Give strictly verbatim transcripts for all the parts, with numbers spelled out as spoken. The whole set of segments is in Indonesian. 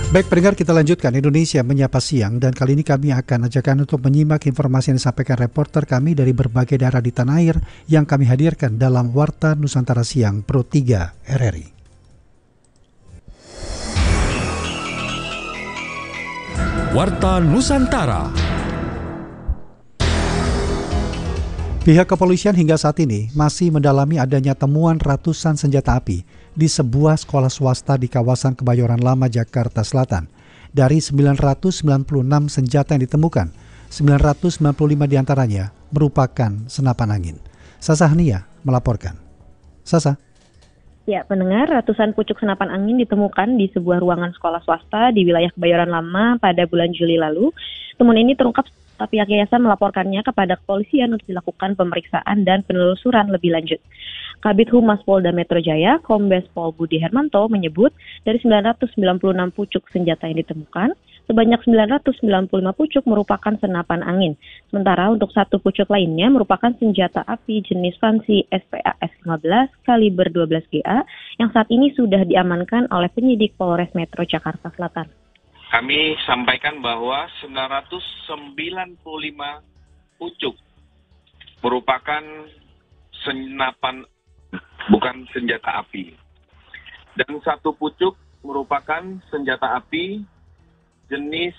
Baik pendengar, kita lanjutkan Indonesia Menyapa Siang, dan kali ini kami akan ajakkan untuk menyimak informasi yang disampaikan reporter kami dari berbagai daerah di tanah air yang kami hadirkan dalam Warta Nusantara Siang Pro tiga R R I. Warta Nusantara. Pihak kepolisian hingga saat ini masih mendalami adanya temuan ratusan senjata api di sebuah sekolah swasta di kawasan Kebayoran Lama, Jakarta Selatan. Dari sembilan ratus sembilan puluh enam senjata yang ditemukan, sembilan ratus sembilan puluh lima diantaranya merupakan senapan angin. Sasa Hania melaporkan. Sasa. Ya, pendengar, ratusan pucuk senapan angin ditemukan di sebuah ruangan sekolah swasta di wilayah Kebayoran Lama pada bulan Juli lalu. Temuan ini terungkap setelah pihak yayasan melaporkannya kepada kepolisian untuk dilakukan pemeriksaan dan penelusuran lebih lanjut. Kabid Humas Polda Metro Jaya, Kombes Pol Budi Hermanto menyebut dari sembilan ratus sembilan puluh enam pucuk senjata yang ditemukan, sebanyak sembilan ratus sembilan puluh lima pucuk merupakan senapan angin. Sementara untuk satu pucuk lainnya merupakan senjata api jenis Fancy S P A S lima belas kaliber dua belas G A yang saat ini sudah diamankan oleh penyidik Polres Metro Jakarta Selatan. Kami sampaikan bahwa sembilan ratus sembilan puluh lima pucuk merupakan senapan, bukan senjata api. Dan satu pucuk merupakan senjata api jenis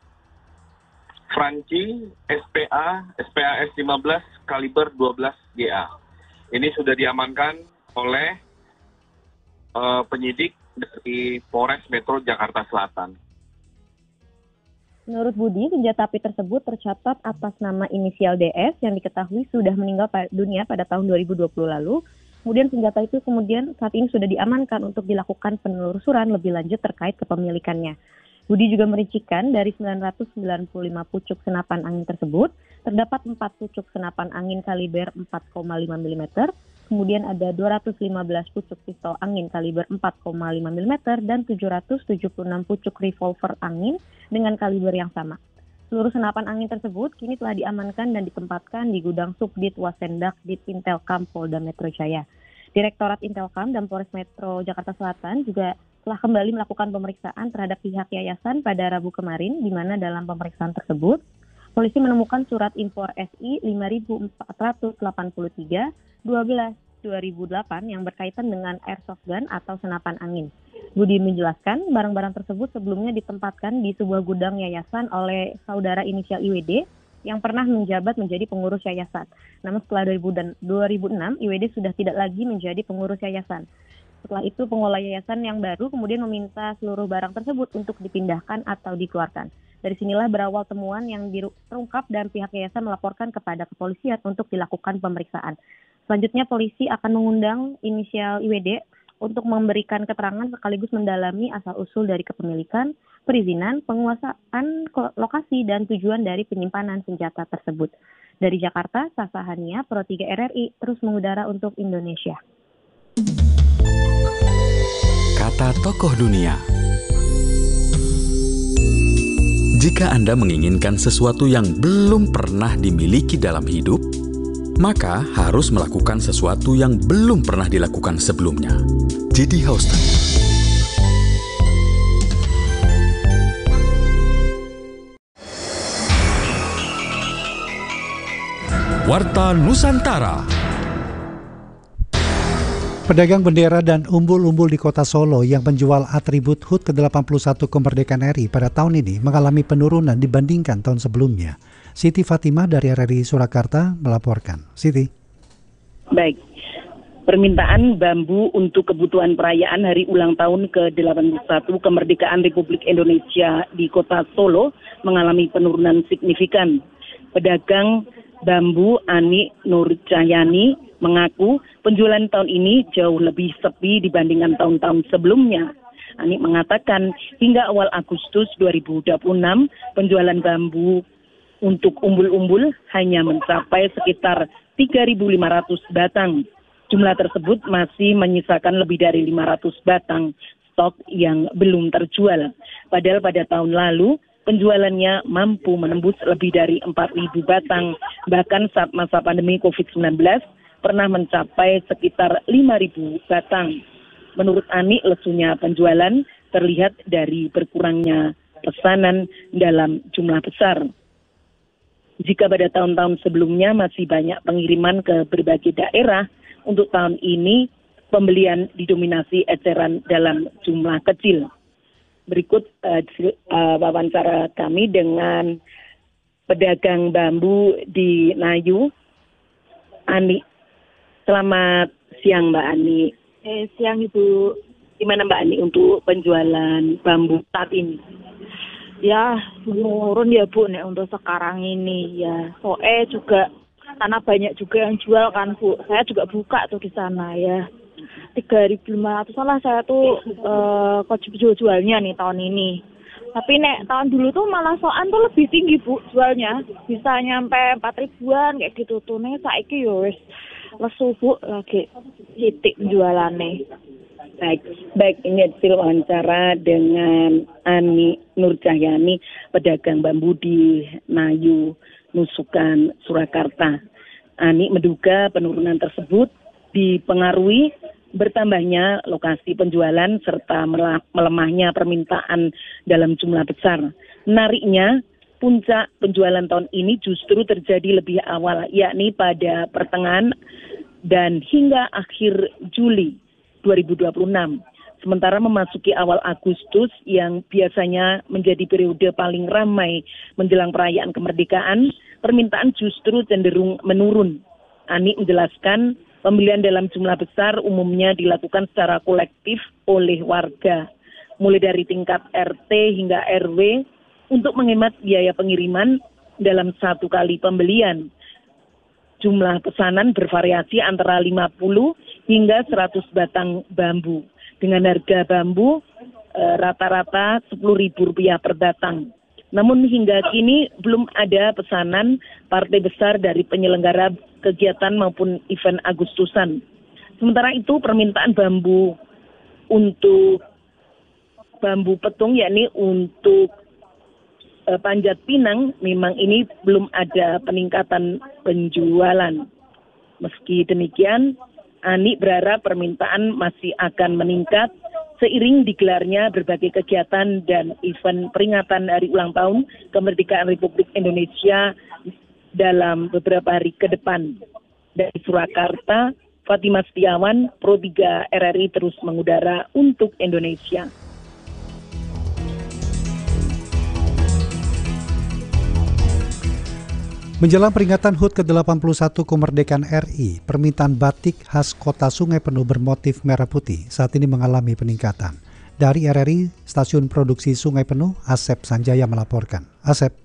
Franci S P A S P A S lima belas kaliber dua belas G A. Ini sudah diamankan oleh uh, penyidik dari Polres Metro Jakarta Selatan. Menurut Budi, senjata api tersebut tercatat atas nama inisial D S yang diketahui sudah meninggal dunia pada tahun dua ribu dua puluh lalu. Kemudian senjata itu kemudian saat ini sudah diamankan untuk dilakukan penelusuran lebih lanjut terkait kepemilikannya. Budi juga merincikan dari sembilan ratus sembilan puluh lima pucuk senapan angin tersebut, terdapat empat pucuk senapan angin kaliber empat koma lima milimeter, kemudian ada dua ratus lima belas pucuk pistol angin kaliber empat koma lima milimeter, dan tujuh ratus tujuh puluh enam pucuk revolver angin dengan kaliber yang sama. Seluruh senapan angin tersebut kini telah diamankan dan ditempatkan di gudang Subdit Wasendak di Intelkam Polda Metro Jaya. Direktorat Intelkam dan Polres Metro Jakarta Selatan juga telah kembali melakukan pemeriksaan terhadap pihak yayasan pada Rabu kemarin, di mana dalam pemeriksaan tersebut, polisi menemukan surat impor S I lima empat delapan tiga dua belas dua ribu delapan yang berkaitan dengan airsoft gun atau senapan angin. Budi menjelaskan barang-barang tersebut sebelumnya ditempatkan di sebuah gudang yayasan oleh saudara inisial I W D yang pernah menjabat menjadi pengurus yayasan. Namun setelah dua ribu enam, I W D sudah tidak lagi menjadi pengurus yayasan. Setelah itu pengelola yayasan yang baru kemudian meminta seluruh barang tersebut untuk dipindahkan atau dikeluarkan. Dari sinilah berawal temuan yang terungkap dan pihak yayasan melaporkan kepada kepolisian untuk dilakukan pemeriksaan. Selanjutnya polisi akan mengundang inisial I W D untuk memberikan keterangan sekaligus mendalami asal-usul dari kepemilikan, perizinan, penguasaan lokasi, dan tujuan dari penyimpanan senjata tersebut. Dari Jakarta, Sasa Hania, Pro tiga R R I, terus mengudara untuk Indonesia. Kata tokoh dunia. Jika Anda menginginkan sesuatu yang belum pernah dimiliki dalam hidup, maka harus melakukan sesuatu yang belum pernah dilakukan sebelumnya. J D Houston. Warta Nusantara. Pedagang bendera dan umbul-umbul di kota Solo yang menjual atribut H U T ke delapan puluh satu kemerdekaan R I pada tahun ini mengalami penurunan dibandingkan tahun sebelumnya. Siti Fatimah dari R R I Surakarta melaporkan. Siti. Baik, permintaan bambu untuk kebutuhan perayaan hari ulang tahun ke delapan puluh satu kemerdekaan Republik Indonesia di kota Solo mengalami penurunan signifikan. Pedagang bambu Ani Nur Cahyani mengaku penjualan tahun ini jauh lebih sepi dibandingkan tahun-tahun sebelumnya. Ani mengatakan hingga awal Agustus dua ribu dua puluh enam penjualan bambu untuk umbul-umbul hanya mencapai sekitar tiga ribu lima ratus batang. Jumlah tersebut masih menyisakan lebih dari lima ratus batang stok yang belum terjual. Padahal pada tahun lalu penjualannya mampu menembus lebih dari empat ribu batang. Bahkan saat masa pandemi covid sembilan belas pernah mencapai sekitar lima ribu batang. Menurut Ani, lesunya penjualan terlihat dari berkurangnya pesanan dalam jumlah besar. Jika pada tahun-tahun sebelumnya masih banyak pengiriman ke berbagai daerah, untuk tahun ini pembelian didominasi eceran dalam jumlah kecil. Berikut uh, uh, wawancara kami dengan pedagang bambu di Nayu, Ani. Selamat siang Mbak Ani. Eh, siang Ibu. Gimana Mbak Ani untuk penjualan bambu saat ini? Ya, menurun ya Bu, nek untuk sekarang ini ya. Soalnya juga karena banyak juga yang jual kan Bu. Saya juga buka tuh di sana ya. tiga ribu lima ratus lah saya tuh eh uh, jual-jualnya nih tahun ini. Tapi nek tahun dulu tuh malah soan tuh lebih tinggi Bu jualnya. Bisa nyampe empat ribuan kayak gitu tuh. Nek saiki yo wis lesu Bu lagi titik penjualannya. Baik, baik ini hasil wawancara dengan Ani Nur Cahyani, pedagang bambu di Nayu, Nusukan, Surakarta. Ani menduga penurunan tersebut dipengaruhi bertambahnya lokasi penjualan serta melemahnya permintaan dalam jumlah besar. Menariknya, puncak penjualan tahun ini justru terjadi lebih awal, yakni pada pertengahan dan hingga akhir Juli dua ribu dua puluh enam. Sementara memasuki awal Agustus yang biasanya menjadi periode paling ramai menjelang perayaan kemerdekaan, permintaan justru cenderung menurun. Ani menjelaskan, pembelian dalam jumlah besar umumnya dilakukan secara kolektif oleh warga, mulai dari tingkat R T hingga R W untuk menghemat biaya pengiriman dalam satu kali pembelian. Jumlah pesanan bervariasi antara lima puluh hingga seratus batang bambu. Dengan harga bambu e, rata-rata sepuluh ribu rupiah per batang. Namun hingga kini belum ada pesanan partai besar dari penyelenggara kegiatan maupun event Agustusan. Sementara itu permintaan bambu untuk bambu petung, yakni untuk e, panjat pinang, memang ini belum ada peningkatan penjualan. Meski demikian, Ani berharap permintaan masih akan meningkat seiring digelarnya berbagai kegiatan dan event peringatan Hari Ulang Tahun Kemerdekaan Republik Indonesia dalam beberapa hari ke depan. Dari Surakarta, Fatimah Setiawan, Pro tiga R R I terus mengudara untuk Indonesia. Menjelang peringatan H U T ke delapan puluh satu kemerdekaan R I, permintaan batik khas kota Sungai Penuh bermotif merah putih saat ini mengalami peningkatan. Dari R R I, Stasiun Produksi Sungai Penuh, Asep Sanjaya melaporkan. Asep.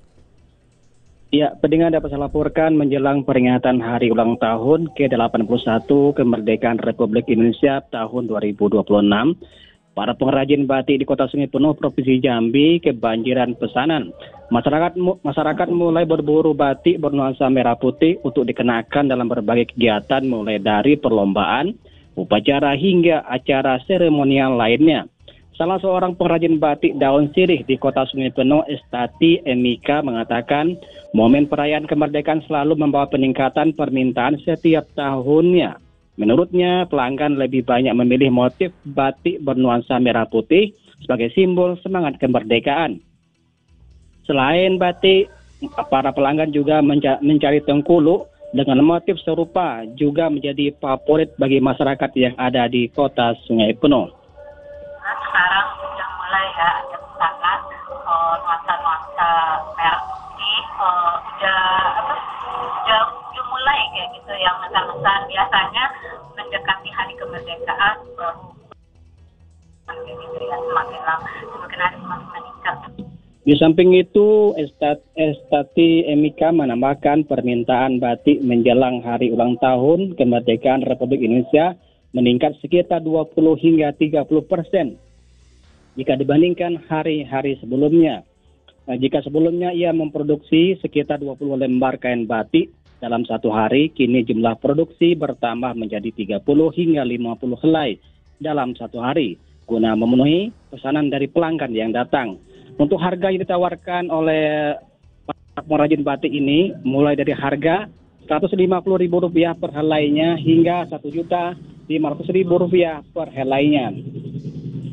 Ya, pendengar dapat saya laporkan menjelang peringatan Hari Ulang Tahun ke delapan puluh satu kemerdekaan Republik Indonesia tahun dua ribu dua puluh enam. Para pengrajin batik di Kota Sungai Penuh, Provinsi Jambi kebanjiran pesanan. Masyarakat masyarakat mulai berburu batik bernuansa merah putih untuk dikenakan dalam berbagai kegiatan mulai dari perlombaan, upacara hingga acara seremonial lainnya. Salah seorang pengrajin batik daun sirih di Kota Sungai Penuh, Estati Emika, mengatakan momen perayaan kemerdekaan selalu membawa peningkatan permintaan setiap tahunnya. Menurutnya, pelanggan lebih banyak memilih motif batik bernuansa merah putih sebagai simbol semangat kemerdekaan. Selain batik, para pelanggan juga mencari tengkuluk dengan motif serupa juga menjadi favorit bagi masyarakat yang ada di Kota Sungai Penuh. Nah, sekarang sudah mulai ya ada pesanan uh, nuansa-nuansa merah putih, uh, udah apa? Udah, udah mulai kayak gitu yang besar-besar. Biasanya mendekati hari kemerdekaan baru semakin semakin lama, semakin hari semakin meningkat. Di samping itu, Estati Emika menambahkan permintaan batik menjelang Hari Ulang Tahun Kemerdekaan Republik Indonesia meningkat sekitar dua puluh hingga tiga puluh persen jika dibandingkan hari-hari sebelumnya. Nah, jika sebelumnya ia memproduksi sekitar dua puluh lembar kain batik dalam satu hari, kini jumlah produksi bertambah menjadi tiga puluh hingga lima puluh helai dalam satu hari, guna memenuhi pesanan dari pelanggan yang datang. Untuk harga yang ditawarkan oleh pengrajin batik ini mulai dari harga seratus lima puluh ribu rupiah per helainya hingga satu juta lima ratus ribu rupiah per helainya.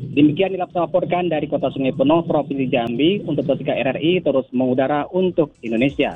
Demikian dilaporkan dari Kota Sungai Penuh, Provinsi Jambi, untuk Pro tiga R R I terus mengudara untuk Indonesia.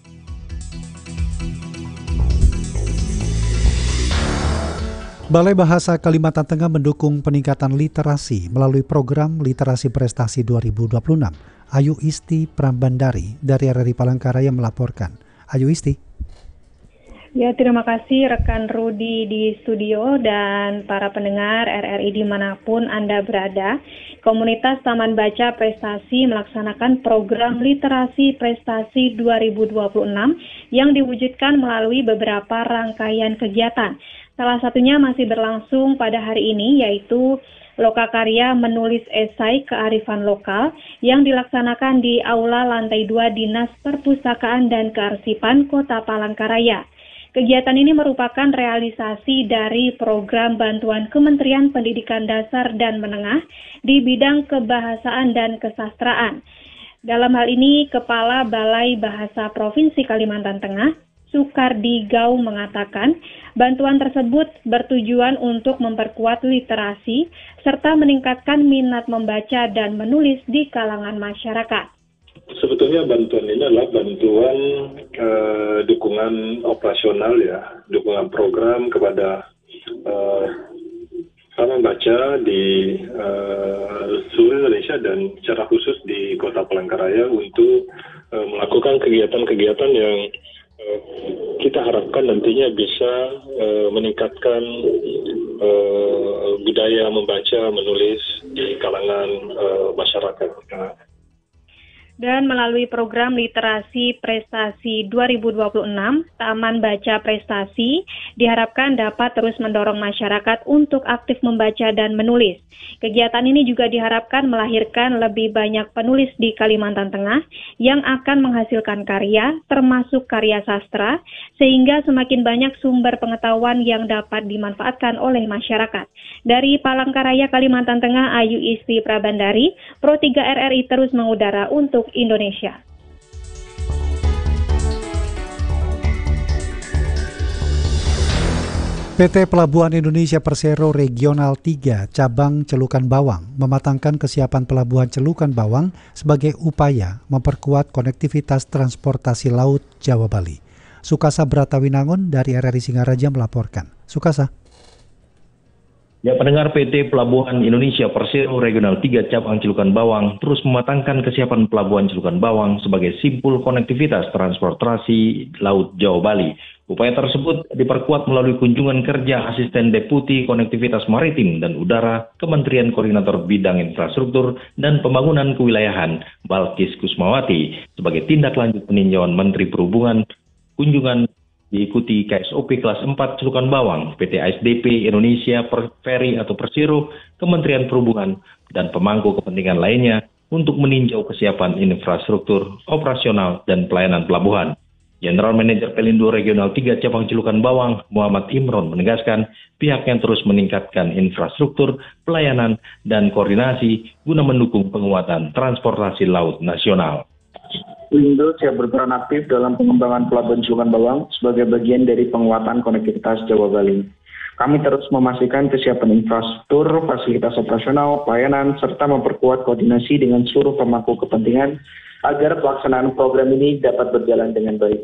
Balai Bahasa Kalimantan Tengah mendukung peningkatan literasi melalui program Literasi Prestasi dua ribu dua puluh enam. Ayu Isti Prabandari dari R R I Palangkaraya melaporkan. Ayu Isti. Ya, terima kasih rekan Rudi di studio dan para pendengar R R I dimanapun Anda berada. Komunitas Taman Baca Prestasi melaksanakan program Literasi Prestasi dua ribu dua puluh enam yang diwujudkan melalui beberapa rangkaian kegiatan. Salah satunya masih berlangsung pada hari ini, yaitu Lokakarya menulis esai kearifan lokal yang dilaksanakan di Aula Lantai dua Dinas Perpustakaan dan Kearsipan Kota Palangkaraya. Kegiatan ini merupakan realisasi dari program bantuan Kementerian Pendidikan Dasar dan Menengah di bidang kebahasaan dan kesastraan. Dalam hal ini, Kepala Balai Bahasa Provinsi Kalimantan Tengah, Sukardi Gau, mengatakan bantuan tersebut bertujuan untuk memperkuat literasi serta meningkatkan minat membaca dan menulis di kalangan masyarakat. Sebetulnya bantuan ini adalah bantuan eh, dukungan operasional ya, dukungan program kepada eh, taman baca di eh, seluruh Indonesia dan secara khusus di Kota Palangkaraya untuk eh, melakukan kegiatan-kegiatan yang eh, kita harapkan nantinya bisa eh, meningkatkan eh, budaya membaca, menulis di kalangan eh, masyarakat. Dan melalui program Literasi Prestasi dua ribu dua puluh enam, Taman Baca Prestasi diharapkan dapat terus mendorong masyarakat untuk aktif membaca dan menulis. Kegiatan ini juga diharapkan melahirkan lebih banyak penulis di Kalimantan Tengah yang akan menghasilkan karya, termasuk karya sastra, sehingga semakin banyak sumber pengetahuan yang dapat dimanfaatkan oleh masyarakat. Dari Palangkaraya, Kalimantan Tengah, Ayu Isti Prabandari, Pro tiga R R I terus mengudara untuk Indonesia. P T Pelabuhan Indonesia Persero Regional tiga Cabang Celukan Bawang mematangkan kesiapan Pelabuhan Celukan Bawang sebagai upaya memperkuat konektivitas transportasi laut Jawa Bali. Sukasa Bratawinangun dari R R I Singaraja melaporkan. Sukasa. Ya, pendengar, P T Pelabuhan Indonesia Persero Regional tiga Cabang Celukan Bawang terus mematangkan kesiapan Pelabuhan Celukan Bawang sebagai simpul konektivitas transportasi laut Jawa Bali. Upaya tersebut diperkuat melalui kunjungan kerja Asisten Deputi Konektivitas Maritim dan Udara Kementerian Koordinator Bidang Infrastruktur dan Pembangunan Kewilayahan Balkis Kusmawati sebagai tindak lanjut peninjauan Menteri Perhubungan. Kunjungan diikuti K S O P kelas empat Celukan Bawang, P T A S D P Indonesia Ferry atau Persero, Kementerian Perhubungan, dan pemangku kepentingan lainnya untuk meninjau kesiapan infrastruktur, operasional, dan pelayanan pelabuhan. General Manager Pelindo Regional tiga Cabang Celukan Bawang, Muhammad Imron, menegaskan pihaknya terus meningkatkan infrastruktur, pelayanan, dan koordinasi guna mendukung penguatan transportasi laut nasional. Pelindo siap berperan aktif dalam pengembangan Pelabuhan Celukan Bawang sebagai bagian dari penguatan konektivitas Jawa Bali. Kami terus memastikan kesiapan infrastruktur, fasilitas operasional, pelayanan, serta memperkuat koordinasi dengan seluruh pemangku kepentingan agar pelaksanaan program ini dapat berjalan dengan baik.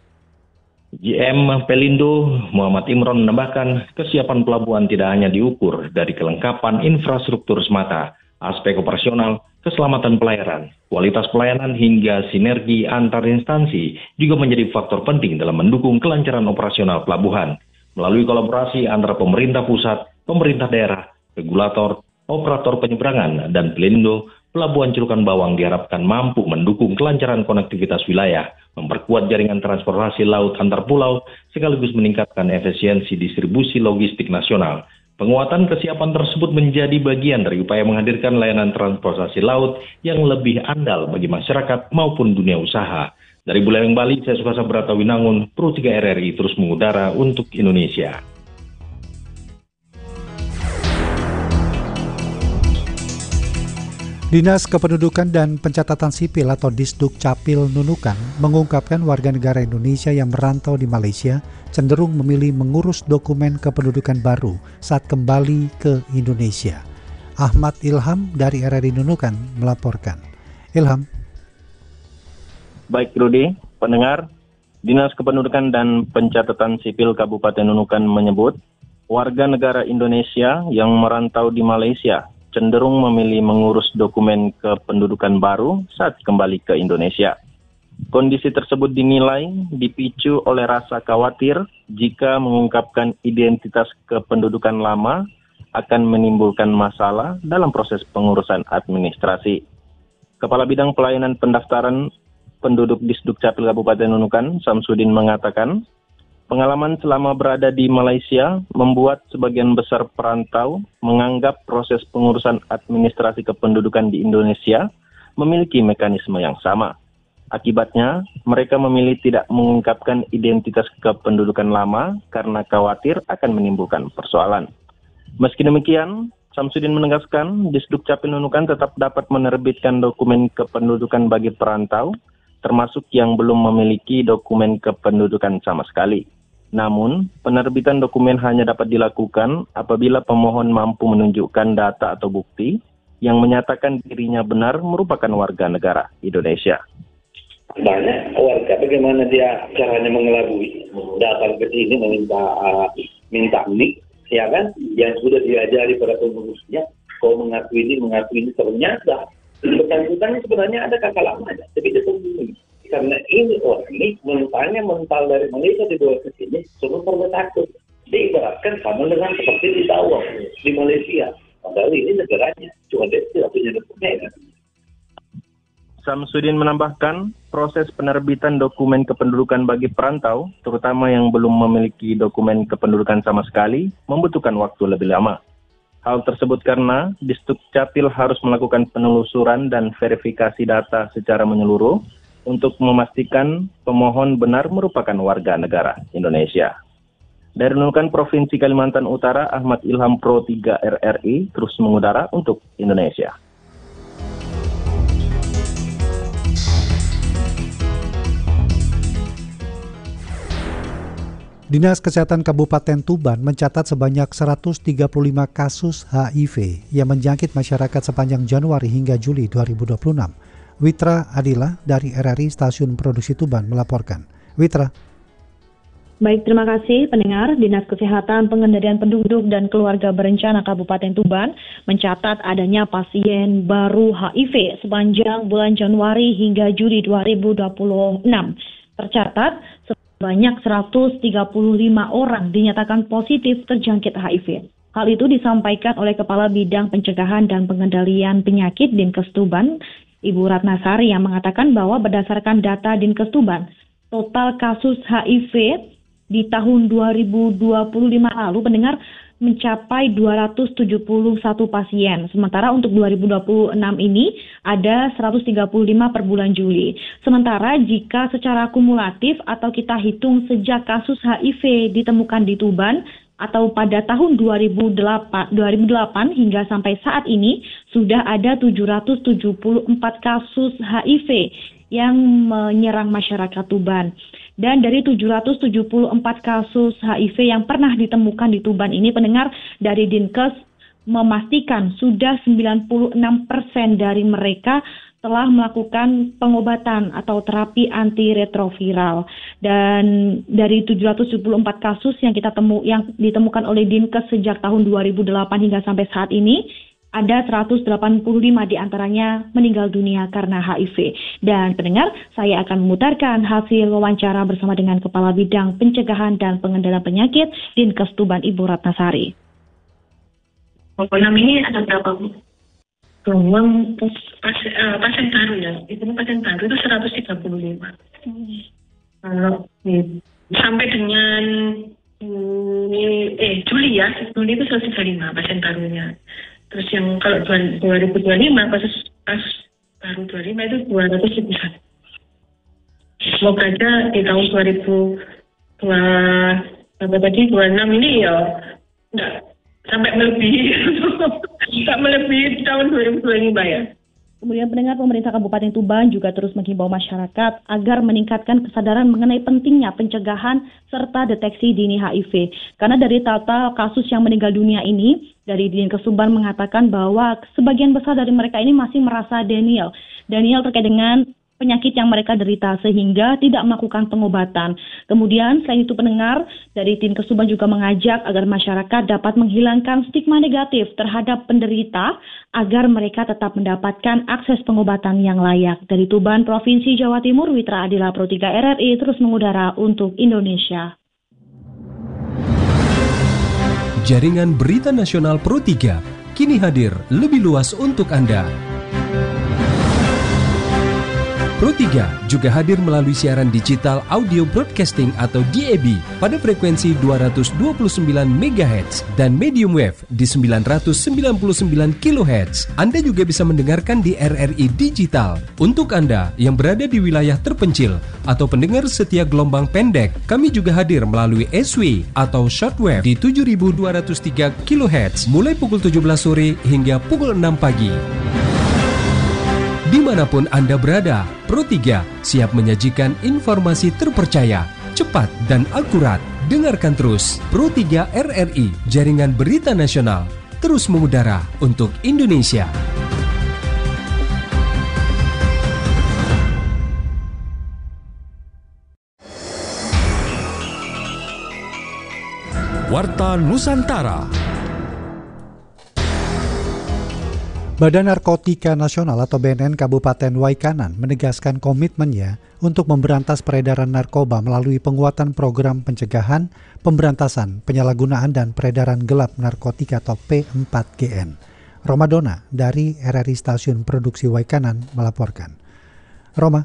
G M Pelindo Muhammad Imron menambahkan kesiapan pelabuhan tidak hanya diukur dari kelengkapan infrastruktur semata, aspek operasional, keselamatan pelayaran, kualitas pelayanan hingga sinergi antar instansi juga menjadi faktor penting dalam mendukung kelancaran operasional pelabuhan. Melalui kolaborasi antara pemerintah pusat, pemerintah daerah, regulator, operator penyeberangan, dan Pelindo, Pelabuhan Celukan Bawang diharapkan mampu mendukung kelancaran konektivitas wilayah, memperkuat jaringan transportasi laut antar pulau, sekaligus meningkatkan efisiensi distribusi logistik nasional. Penguatan kesiapan tersebut menjadi bagian dari upaya menghadirkan layanan transportasi laut yang lebih andal bagi masyarakat maupun dunia usaha. Dari Buleleng, Bali, saya Sukasa Bratawinangun, Pro tiga R R I terus mengudara untuk Indonesia. Dinas Kependudukan dan Pencatatan Sipil atau Disduk Capil Nunukan mengungkapkan warga negara Indonesia yang merantau di Malaysia cenderung memilih mengurus dokumen kependudukan baru saat kembali ke Indonesia. Ahmad Ilham dari R R I Nunukan melaporkan. Ilham. Baik Rudi, pendengar, Dinas Kependudukan dan Pencatatan Sipil Kabupaten Nunukan menyebut, warga negara Indonesia yang merantau di Malaysia cenderung memilih mengurus dokumen kependudukan baru saat kembali ke Indonesia. Kondisi tersebut dinilai dipicu oleh rasa khawatir jika mengungkapkan identitas kependudukan lama akan menimbulkan masalah dalam proses pengurusan administrasi. Kepala Bidang Pelayanan Pendaftaran Penduduk Disdukcapil Kabupaten Nunukan, Samsudin mengatakan, pengalaman selama berada di Malaysia membuat sebagian besar perantau menganggap proses pengurusan administrasi kependudukan di Indonesia memiliki mekanisme yang sama. Akibatnya, mereka memilih tidak mengungkapkan identitas kependudukan lama karena khawatir akan menimbulkan persoalan. Meski demikian, Samsudin menegaskan Disdukcapil Nunukan tetap dapat menerbitkan dokumen kependudukan bagi perantau, termasuk yang belum memiliki dokumen kependudukan sama sekali. Namun, penerbitan dokumen hanya dapat dilakukan apabila pemohon mampu menunjukkan data atau bukti yang menyatakan dirinya benar merupakan warga negara Indonesia. Banyak warga bagaimana dia caranya mengelabui, datang ke sini meminta uh, minta nik, ya kan, yang sudah diajari pada pengurusnya, kau mengakui ini, mengakui ini, ternyata bersangkutan sebenarnya ada kakak lamanya, tapi dia sembunyi. Karena ini orang ini mentalnya mental dari Malaysia dibawa ke sini, semua serba takut. Diibaratkan sama dengan seperti di Tawang di Malaysia. Padahal ini negaranya, cuma dia tidak punya dokumen. Samsudin menambahkan, proses penerbitan dokumen kependudukan bagi perantau, terutama yang belum memiliki dokumen kependudukan sama sekali, membutuhkan waktu lebih lama. Hal tersebut karena Disdukcapil harus melakukan penelusuran dan verifikasi data secara menyeluruh untuk memastikan pemohon benar merupakan warga negara Indonesia. Dari Nunukan Provinsi Kalimantan Utara, Ahmad Ilham Pro tiga R R I terus mengudara untuk Indonesia. Dinas Kesehatan Kabupaten Tuban mencatat sebanyak seratus tiga puluh lima kasus H I V yang menjangkit masyarakat sepanjang Januari hingga Juli dua ribu dua puluh enam. Witra Adila dari R R I Stasiun Produksi Tuban melaporkan. Witra. Baik, terima kasih pendengar. Dinas Kesehatan Pengendalian Penduduk dan Keluarga Berencana Kabupaten Tuban mencatat adanya pasien baru H I V sepanjang bulan Januari hingga Juli dua ribu dua puluh enam. Tercatat sebanyak seratus tiga puluh lima orang dinyatakan positif terjangkit H I V. Hal itu disampaikan oleh Kepala Bidang Pencegahan dan Pengendalian Penyakit Dinkes Tuban, Ibu Ratnasari, yang mengatakan bahwa berdasarkan data Dinkes Tuban, total kasus H I V di tahun dua ribu dua puluh lima lalu pendengar mencapai dua ratus tujuh puluh satu pasien. Sementara untuk dua ribu dua puluh enam ini ada seratus tiga puluh lima per bulan Juli. Sementara jika secara kumulatif atau kita hitung sejak kasus H I V ditemukan di Tuban atau pada tahun dua ribu delapan hingga sampai saat ini sudah ada tujuh ratus tujuh puluh empat kasus H I V yang menyerang masyarakat Tuban. Dan dari tujuh ratus tujuh puluh empat kasus H I V yang pernah ditemukan di Tuban ini, pendengar, dari Dinkes memastikan sudah sembilan puluh enam persen dari mereka telah melakukan pengobatan atau terapi antiretroviral. Dan dari tujuh ratus tujuh puluh empat kasus yang kita temu yang ditemukan oleh Dinkes sejak tahun dua ribu delapan hingga sampai saat ini, ada seratus delapan puluh lima diantaranya meninggal dunia karena H I V. Dan pendengar, saya akan memutarkan hasil wawancara bersama dengan Kepala Bidang Pencegahan dan Pengendalian Penyakit Dinkes Tuban, Ibu Ratnasari. Enam ini ada berapa, Bu? Gelombang pas, uh, pasien baru ya, itu pasien baru itu seratus tiga puluh lima. Kalau hmm. sampai dengan Juli, eh Juli ya, Juli itu seratus tiga puluh lima pasien barunya. Terus yang kalau dua ribu dua puluh lima kasus kasus baru dua puluh lima itu dua ratus tujuh puluh satu. Semoga aja di tahun dua ribu dua tadi dua puluh enam ini ya enggak sampai melebihi, enggak melebihi tahun dua ribu dua puluh lima ya. Kemudian pendengar, pemerintah Kabupaten Tuban juga terus menghimbau masyarakat agar meningkatkan kesadaran mengenai pentingnya pencegahan serta deteksi dini H I V. Karena dari total kasus yang meninggal dunia ini, dari Dinkes Tuban mengatakan bahwa sebagian besar dari mereka ini masih merasa denial. Denial terkait dengan penyakit yang mereka derita sehingga tidak melakukan pengobatan. Kemudian selain itu pendengar, dari Dinkes Tuban juga mengajak agar masyarakat dapat menghilangkan stigma negatif terhadap penderita agar mereka tetap mendapatkan akses pengobatan yang layak. Dari Tuban, Provinsi Jawa Timur, Witra Adila Pro tiga R R I terus mengudara untuk Indonesia. Jaringan Berita Nasional Pro tiga kini hadir lebih luas untuk Anda. Pro tiga juga hadir melalui siaran digital audio broadcasting atau D A B pada frekuensi dua ratus dua puluh sembilan megahertz dan medium wave di sembilan ratus sembilan puluh sembilan kilohertz. Anda juga bisa mendengarkan di R R I Digital. Untuk Anda yang berada di wilayah terpencil atau pendengar setia gelombang pendek, kami juga hadir melalui S W atau shortwave di tujuh ribu dua ratus tiga kilohertz mulai pukul tujuh belas sore hingga pukul enam pagi. Dimanapun Anda berada, Pro tiga siap menyajikan informasi terpercaya, cepat dan akurat. Dengarkan terus Pro tiga R R I, Jaringan Berita Nasional, terus mengudara untuk Indonesia. Warta Nusantara. Badan Narkotika Nasional atau B N N Kabupaten Waikanan menegaskan komitmennya untuk memberantas peredaran narkoba melalui penguatan program pencegahan, pemberantasan, penyalahgunaan, dan peredaran gelap narkotika atau P empat G N. Romadona dari R R I Stasiun Produksi Waikanan melaporkan. Roma.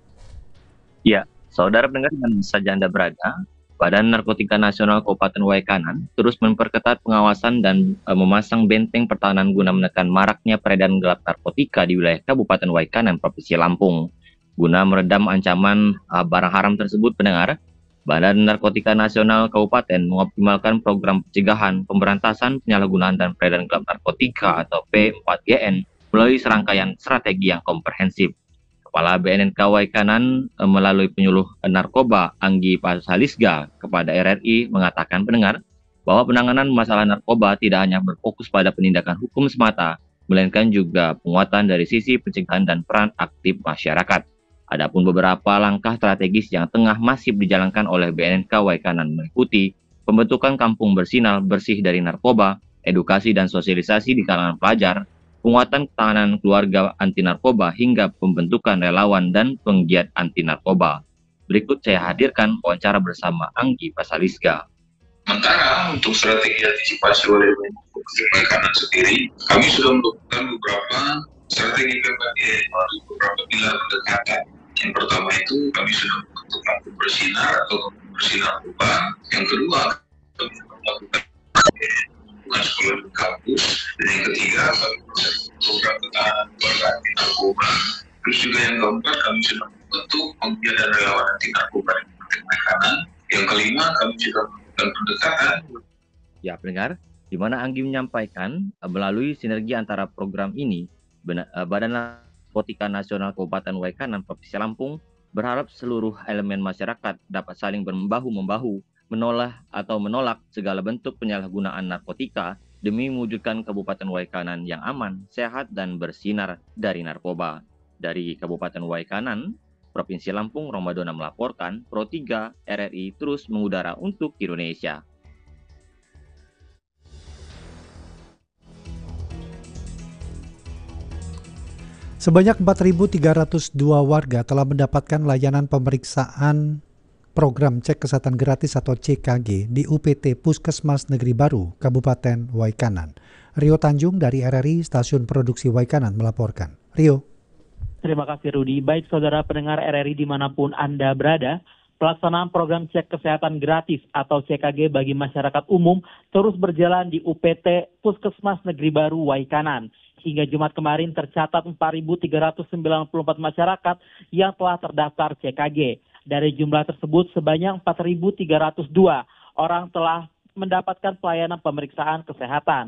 Ya, saudara pendengar dan saja Anda berada, Badan Narkotika Nasional Kabupaten Waikanan terus memperketat pengawasan dan e, memasang benteng pertahanan guna menekan maraknya peredaran gelap narkotika di wilayah Kabupaten Waikanan, Provinsi Lampung. Guna meredam ancaman e, barang haram tersebut, pendengar, Badan Narkotika Nasional Kabupaten mengoptimalkan program pencegahan, pemberantasan, penyalahgunaan, dan peredaran gelap narkotika atau P empat G N melalui serangkaian strategi yang komprehensif. Kepala B N N K Waikanan e, melalui penyuluh narkoba Anggi Pasalisga kepada R R I mengatakan pendengar bahwa penanganan masalah narkoba tidak hanya berfokus pada penindakan hukum semata, melainkan juga penguatan dari sisi pencegahan dan peran aktif masyarakat. Adapun beberapa langkah strategis yang tengah masif dijalankan oleh B N N K Waikanan meliputi pembentukan kampung bersinar bersih dari narkoba, edukasi dan sosialisasi di kalangan pelajar, penguatan ketahanan keluarga anti narkoba hingga pembentukan relawan dan penggiat anti narkoba. Berikut saya hadirkan wawancara bersama Anggi Pasalisga. Sementara untuk strategi antisipasi oleh Waikanan sendiri, kami sudah melakukan beberapa strategi P empat G N melalui beberapa pilar pendekatan. Yang pertama itu kami sudah membentuk kampung bersinar atau kampung bersinar narkoba. Yang kedua, kami sudah melakukan bukan sekolah di kampus, dan yang ketiga kami program ketahanan keluarga anti narkoba. Terus juga yang keempat kami sudah membentuk penggiat dan relawan anti narkoba di Kabupaten Waikanan. Yang kelima kami sudah melakukan pendekatan. Ya pendengar, di mana Anggi menyampaikan melalui sinergi antara program ini, Badan Narkotika Nasional Kabupaten Waikanan Provinsi Lampung berharap seluruh elemen masyarakat dapat saling berbahu-membahu menolak atau menolak segala bentuk penyalahgunaan narkotika demi mewujudkan Kabupaten Waikanan yang aman, sehat, dan bersinar dari narkoba. Dari Kabupaten Waikanan, Provinsi Lampung, Romadona melaporkan, Pro tiga R R I terus mengudara untuk Indonesia. Sebanyak empat ribu tiga ratus dua warga telah mendapatkan layanan pemeriksaan Program Cek Kesehatan Gratis atau C K G di U P T Puskesmas Negeri Baru, Kabupaten Waikanan. Rio Tanjung dari R R I Stasiun Produksi Waikanan melaporkan. Rio. Terima kasih Rudi. Baik saudara pendengar R R I dimanapun Anda berada, pelaksanaan program Cek Kesehatan Gratis atau C K G bagi masyarakat umum terus berjalan di U P T Puskesmas Negeri Baru Waikanan. Hingga Jumat kemarin tercatat empat ribu tiga ratus sembilan puluh empat masyarakat yang telah terdaftar C K G. Dari jumlah tersebut, sebanyak empat ribu tiga ratus dua orang telah mendapatkan pelayanan pemeriksaan kesehatan.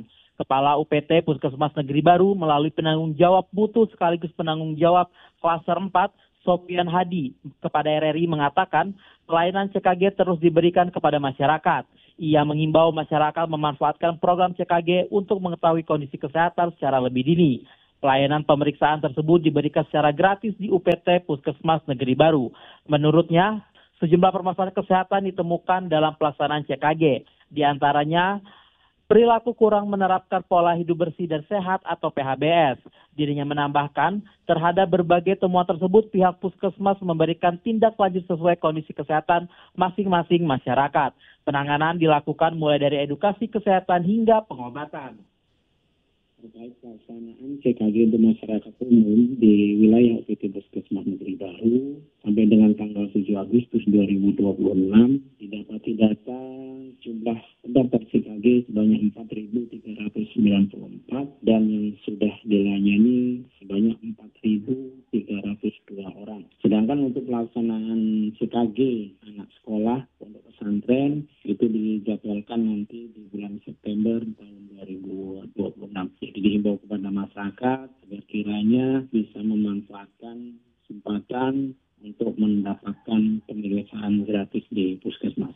Kepala U P T Puskesmas Negeri Baru melalui penanggung jawab mutu sekaligus penanggung jawab klaster empat, Sofian Hadi, kepada R R I mengatakan pelayanan C K G terus diberikan kepada masyarakat. Ia mengimbau masyarakat memanfaatkan program C K G untuk mengetahui kondisi kesehatan secara lebih dini. Pelayanan pemeriksaan tersebut diberikan secara gratis di U P T Puskesmas Negeri Baru. Menurutnya, sejumlah permasalahan kesehatan ditemukan dalam pelaksanaan C K G. Di antaranya, perilaku kurang menerapkan pola hidup bersih dan sehat atau P H B S. Dirinya menambahkan, terhadap berbagai temuan tersebut, pihak puskesmas memberikan tindak lanjut sesuai kondisi kesehatan masing-masing masyarakat. Penanganan dilakukan mulai dari edukasi kesehatan hingga pengobatan. Terkait pelaksanaan C K G untuk masyarakat umum di wilayah U P T Puskesmas Negeri Baru sampai dengan tanggal tujuh Agustus dua ribu dua puluh enam didapati data jumlah pendaftar C K G sebanyak empat ribu tiga ratus sembilan puluh empat dan yang sudah dilayani sebanyak empat ribu tiga ratus dua orang. Sedangkan untuk pelaksanaan C K G anak sekolah pondok pesantren itu dijadwalkan nanti di bulan September tahun dua ribu dua puluh enam. Jadi dihimbau kepada masyarakat agar kiranya bisa memanfaatkan kesempatan untuk mendapatkan pemeriksaan gratis di puskesmas.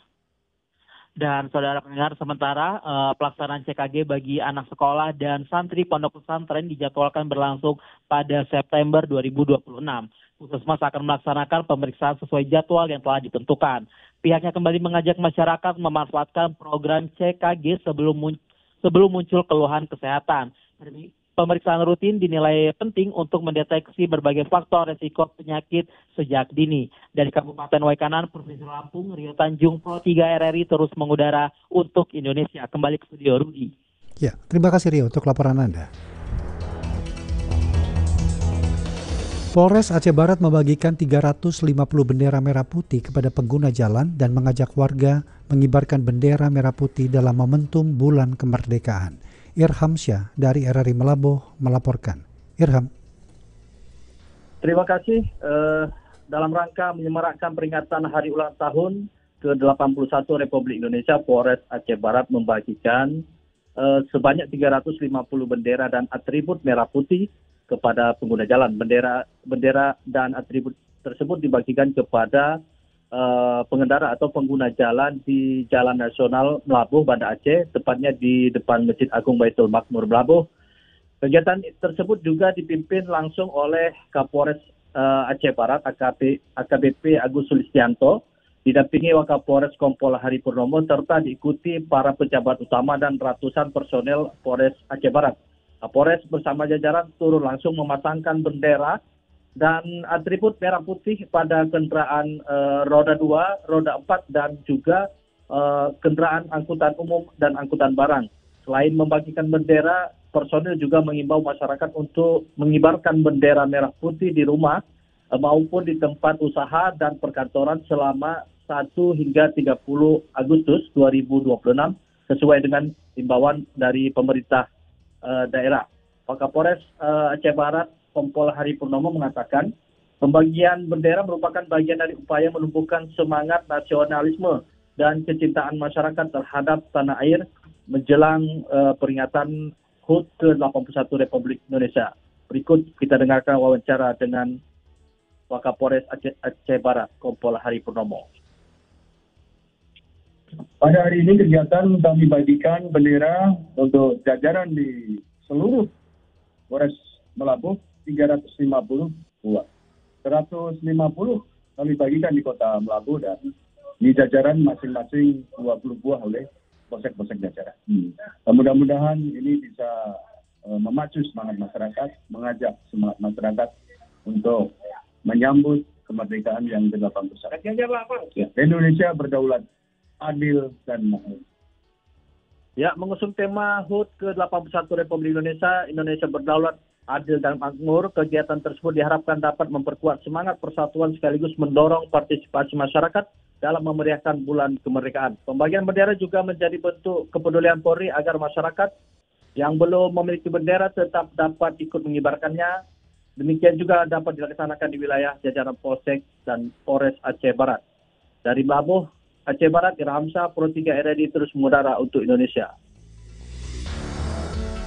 Dan saudara pendengar, sementara uh, pelaksanaan C K G bagi anak sekolah dan santri pondok pesantren dijadwalkan berlangsung pada September dua ribu dua puluh enam. Puskesmas akan melaksanakan pemeriksaan sesuai jadwal yang telah ditentukan. Pihaknya kembali mengajak masyarakat memanfaatkan program C K G sebelum mun- sebelum muncul keluhan kesehatan. Pemeriksaan rutin dinilai penting untuk mendeteksi berbagai faktor resiko penyakit sejak dini. Dari Kabupaten Waikanan, Provinsi Lampung, Rio Tanjung, Pro tiga R R I terus mengudara untuk Indonesia. Kembali ke studio, Rudi. Ya, terima kasih Rio untuk laporan Anda. Polres Aceh Barat membagikan tiga ratus lima puluh bendera merah putih kepada pengguna jalan dan mengajak warga mengibarkan bendera merah putih dalam momentum Bulan Kemerdekaan. Irham Syah dari R R I Melaboh melaporkan. Irham. Terima kasih. Uh, dalam rangka menyemarakkan peringatan Hari Ulang Tahun ke delapan puluh satu Republik Indonesia, Polres Aceh Barat membagikan uh, sebanyak tiga ratus lima puluh bendera dan atribut merah putih kepada pengguna jalan. Bendera bendera dan atribut tersebut dibagikan kepada Uh, pengendara atau pengguna jalan di Jalan Nasional Melabuh, Banda Aceh, tepatnya di depan Masjid Agung Baitul Makmur Melabuh. Kegiatan tersebut juga dipimpin langsung oleh Kapolres uh, Aceh Barat A K B P Agus Sulistianto, didampingi Wakapolres Kompol Hari Purnomo, serta diikuti para pejabat utama dan ratusan personel Polres Aceh Barat. Kapolres bersama jajaran turun langsung memasangkan bendera dan atribut merah putih pada kendaraan uh, roda dua, roda empat, dan juga uh, kendaraan angkutan umum dan angkutan barang. Selain membagikan bendera, personil juga mengimbau masyarakat untuk mengibarkan bendera merah putih di rumah uh, maupun di tempat usaha dan perkantoran selama satu hingga tiga puluh Agustus dua ribu dua puluh enam sesuai dengan himbauan dari pemerintah uh, daerah. Wakapolres uh, Aceh Barat Kompol Hari Purnomo mengatakan pembagian bendera merupakan bagian dari upaya menumbuhkan semangat nasionalisme dan kecintaan masyarakat terhadap tanah air menjelang uh, peringatan H U T ke delapan puluh satu Republik Indonesia. Berikut kita dengarkan wawancara dengan Wakapolres Aceh, Aceh Barat Kompol Hari Purnomo. Pada hari ini kegiatan kami bagikan bendera untuk jajaran di seluruh Polres Melabuh tiga ratus lima puluh buah. seratus lima puluh kami bagikan di kota Melabuh dan di jajaran masing-masing dua puluh buah oleh posek-posek jajaran. Hmm. Mudah-mudahan ini bisa uh, memacu semangat masyarakat, mengajak semangat masyarakat untuk menyambut kemerdekaan yang ke delapan puluh satu. Ya. Indonesia berdaulat, adil dan makmur. Ya, mengusung tema H U T ke delapan puluh satu Republik Indonesia, Indonesia berdaulat, adil dan makmur, kegiatan tersebut diharapkan dapat memperkuat semangat persatuan sekaligus mendorong partisipasi masyarakat dalam memeriahkan bulan kemerdekaan. Pembagian bendera juga menjadi bentuk kepedulian Polri agar masyarakat yang belum memiliki bendera tetap dapat ikut mengibarkannya. Demikian juga dapat dilaksanakan di wilayah jajaran Polsek dan Polres Aceh Barat. Dari Melabuh, Aceh Barat, Irham Syah, Pro tiga R R I terus mengudara untuk Indonesia.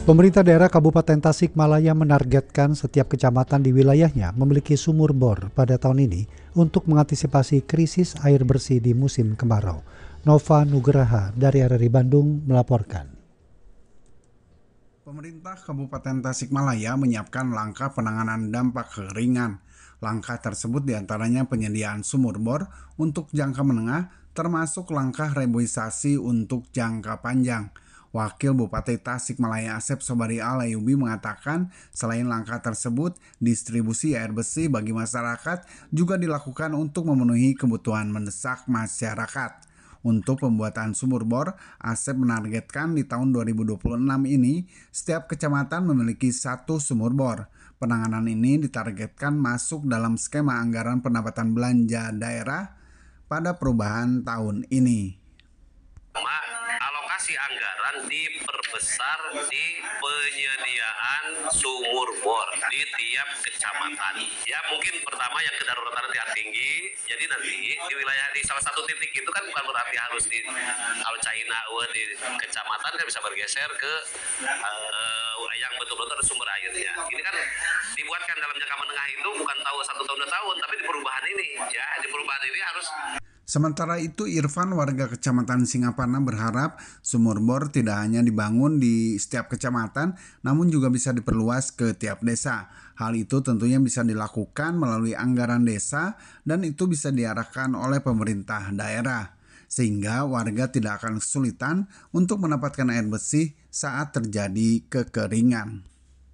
Pemerintah daerah Kabupaten Tasikmalaya menargetkan setiap kecamatan di wilayahnya memiliki sumur bor pada tahun ini untuk mengantisipasi krisis air bersih di musim kemarau. Nova Nugraha dari R R I Bandung melaporkan. Pemerintah Kabupaten Tasikmalaya menyiapkan langkah penanganan dampak kekeringan. Langkah tersebut diantaranya penyediaan sumur bor untuk jangka menengah, termasuk langkah reboisasi untuk jangka panjang. Wakil Bupati Tasikmalaya Asep Sobari Alayubi mengatakan selain langkah tersebut, distribusi air bersih bagi masyarakat juga dilakukan untuk memenuhi kebutuhan mendesak masyarakat. Untuk pembuatan sumur bor, Asep menargetkan di tahun dua ribu dua puluh enam ini setiap kecamatan memiliki satu sumur bor. Penanganan ini ditargetkan masuk dalam skema anggaran pendapatan belanja daerah pada perubahan tahun ini. Alokasi anggaran diperbesar di penyediaan sumur bor di tiap kecamatan. Ya mungkin pertama yang kedaruratan tingkat tinggi, jadi nanti di wilayah di salah satu titik itu kan bukan berarti harus di kalau China di kecamatan kan bisa bergeser ke uh, yang betul-betul ada sumber airnya. Ini kan dibuatkan dalam jangka menengah itu bukan tahu satu tahun dua tahun, tapi di perubahan ini ya di perubahan ini harus. Sementara itu, Irfan, warga Kecamatan Singaparna, berharap sumur bor tidak hanya dibangun di setiap kecamatan, namun juga bisa diperluas ke tiap desa. Hal itu tentunya bisa dilakukan melalui anggaran desa dan itu bisa diarahkan oleh pemerintah daerah, sehingga warga tidak akan kesulitan untuk mendapatkan air bersih saat terjadi kekeringan.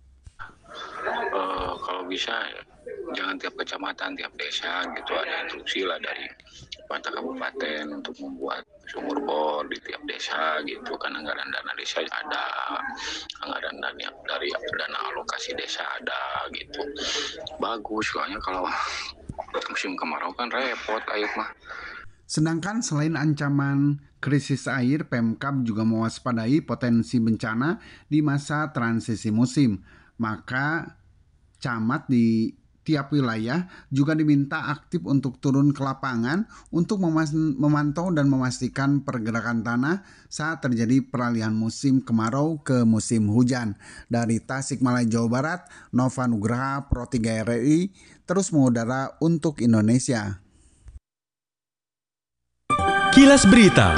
Uh, kalau bisa, jangan tiap kecamatan, tiap desa gitu, ada instruksi lah dari pemerintah kabupaten untuk membuat sumur bor di tiap desa gitu kan. Anggaran dana desa ada, anggaran dana dari dana alokasi desa ada gitu. Bagus, soalnya kalau musim kemarau kan repot air mah. Sedangkan selain ancaman krisis air, Pemkab juga mewaspadai potensi bencana di masa transisi musim. Maka camat di tiap wilayah juga diminta aktif untuk turun ke lapangan untuk memantau dan memastikan pergerakan tanah saat terjadi peralihan musim kemarau ke musim hujan. Dari Tasikmalaya, Jawa Barat, Nova Nugraha, Pro tiga R R I, terus mengudara untuk Indonesia. Kilas Berita.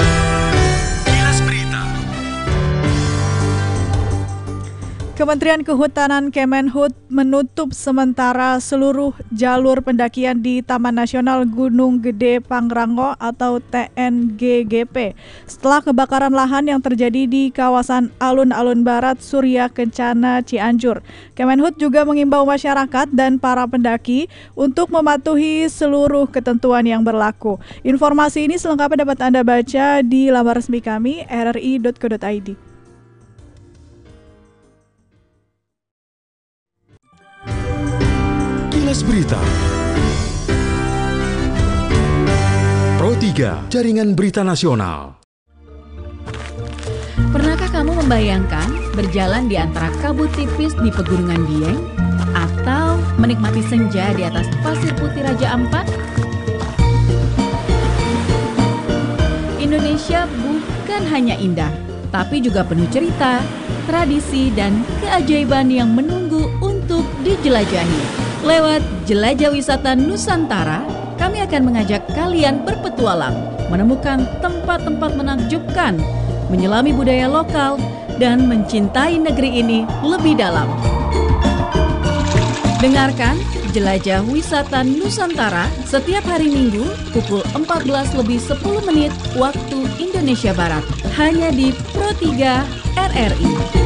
Kementerian Kehutanan Kemenhut menutup sementara seluruh jalur pendakian di Taman Nasional Gunung Gede Pangrango atau T N G G P setelah kebakaran lahan yang terjadi di kawasan Alun-Alun Barat, Surya Kencana, Cianjur. Kemenhut juga mengimbau masyarakat dan para pendaki untuk mematuhi seluruh ketentuan yang berlaku. Informasi ini selengkapnya dapat Anda baca di laman resmi kami r r i dot co dot i d. Berita Pro tiga, Jaringan Berita Nasional. Pernahkah kamu membayangkan berjalan di antara kabut tipis di Pegunungan Dieng atau menikmati senja di atas pasir putih Raja Ampat? Indonesia bukan hanya indah, tapi juga penuh cerita, tradisi, dan keajaiban yang menunggu untuk dijelajahi. Lewat Jelajah Wisata Nusantara, kami akan mengajak kalian berpetualang, menemukan tempat-tempat menakjubkan, menyelami budaya lokal, dan mencintai negeri ini lebih dalam. Dengarkan Jelajah Wisata Nusantara setiap hari Minggu pukul empat belas lebih sepuluh menit waktu Indonesia Barat, hanya di Pro tiga R R I.